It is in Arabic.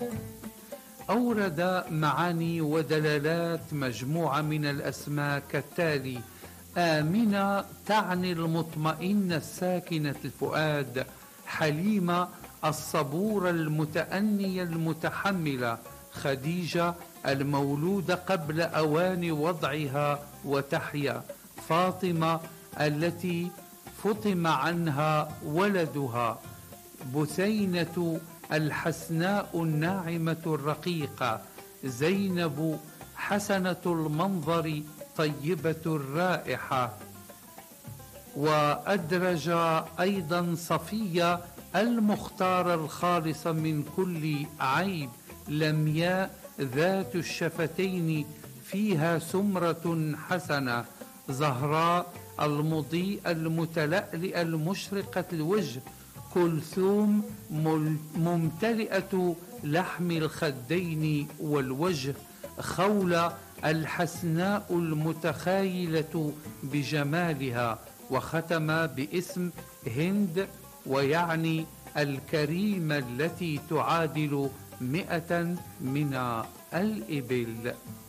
أورد معاني ودلالات مجموعة من الأسماء كالتالي: آمنة تعني المطمئنة الساكنة الفؤاد، حليمة الصبورة المتأنية المتحملة، خديجة المولودة قبل أوان وضعها وتحيا، فاطمة التي فطم عنها ولدها، بثينة الحسناء الناعمة الرقيقة، زينب حسنة المنظر طيبة الرائحة. وأدرج أيضا صفية المختار الخالص من كل عيب، لمياء ذات الشفتين فيها سمرة حسنة، زهراء المضيء المتلألئ المشرقة الوجه، كلثوم ممتلئة لحم الخدين والوجه، خولة الحسناء المتخايلة بجمالها، وختم باسم هند، ويعني الكريمة التي تعادل 100 من الإبل.